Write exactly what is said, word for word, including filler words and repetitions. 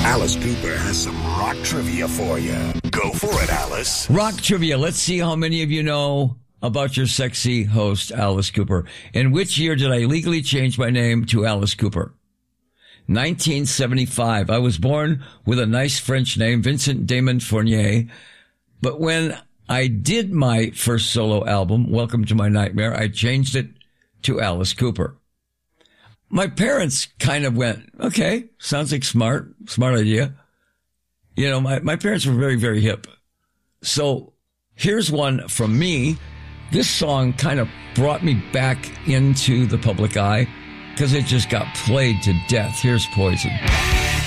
Alice Cooper has some rock trivia for you. Go for it, Alice. Rock trivia. Let's see how many of you know about your sexy host, Alice Cooper. In which year did I legally change my name to Alice Cooper? nineteen seventy-five. I was born with a nice French name, Vincent Damon Fournier. But when I did my first solo album, Welcome to My Nightmare, I changed it to Alice Cooper. My parents kind of went, okay, sounds like smart, smart idea. You know, my, my parents were very, very hip. So here's one from me. This song kind of brought me back into the public eye because it just got played to death. Here's Poison.